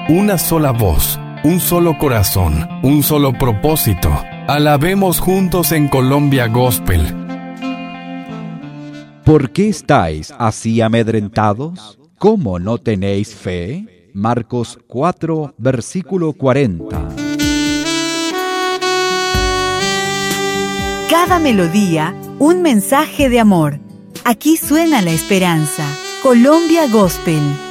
una sola voz, un solo corazón, un solo propósito. Alabemos juntos en Colombia Gospel. ¿Por qué estáis así amedrentados? ¿Cómo no tenéis fe? Marcos 4, versículo 40. Cada melodía, un mensaje de amor. Aquí suena la esperanza. Colombia Gospel.